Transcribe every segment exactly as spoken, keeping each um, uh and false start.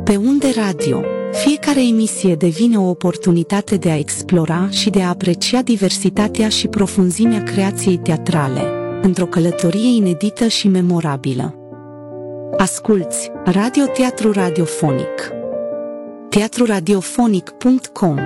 Pe Unde Radio, fiecare emisie devine o oportunitate de a explora și de a aprecia diversitatea și profunzimea creației teatrale, într-o călătorie inedită și memorabilă. Asculți Radio-Teatru Radiofonic. teatru radiofonic punct com.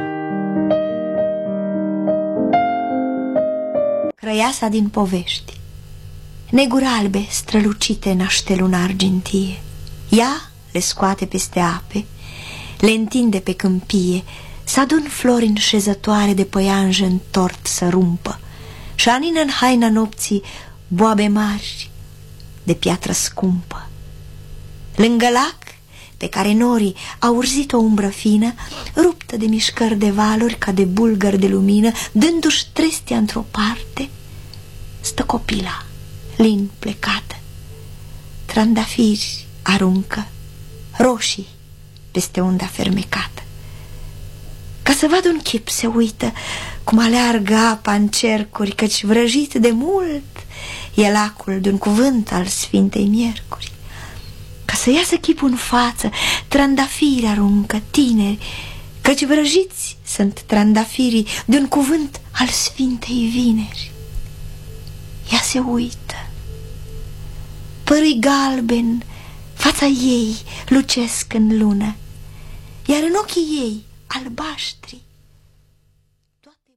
Crăiasa din povești. Neguri albe strălucite naște luna argintie. Ea le scoate peste ape, le întinde pe câmpie, s-adun flori în șezătoare de păianjă întort să rumpă, și anină în haina nopții boabe mari de piatră scumpă. Lângă lac, pe care norii au urzit o umbră fină, ruptă de mișcări de valuri ca de bulgări de lumină, dându-și trestia într-o parte, stă copila, lin plecată. Trandafiri aruncă, roșii peste unda fermecată. Ca să vadă un chip se uită cum aleargă apa în cercuri, căci vrăjit de mult e lacul de un cuvânt al Sfintei Miercuri. Ca să iasă chipul în față, trandafiri aruncă tineri, căci vrăjiți sunt trandafirii de un cuvânt al Sfintei Vineri. Ea se uită, părui galben, fața ei lucesc în lună, iar în ochii ei albaștri toate...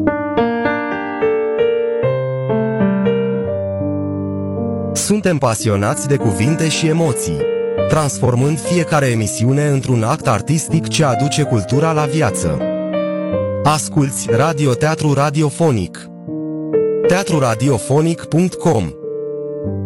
Suntem pasionați de cuvinte și emoții, transformând fiecare emisiune într-un act artistic ce aduce cultura la viață. Asculți Radio-Teatru Radiofonic. teatru radiofonic punct com.